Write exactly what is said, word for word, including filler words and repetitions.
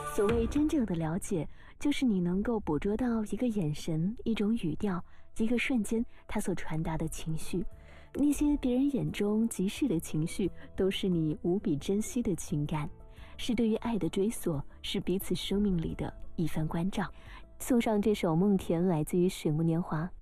所谓真正的了解，就是你能够捕捉到一个眼神、一种语调、一个瞬间它所传达的情绪。那些别人眼中即逝的情绪，都是你无比珍惜的情感，是对于爱的追索，是彼此生命里的一番关照。送上这首《梦田》，来自于水木年华。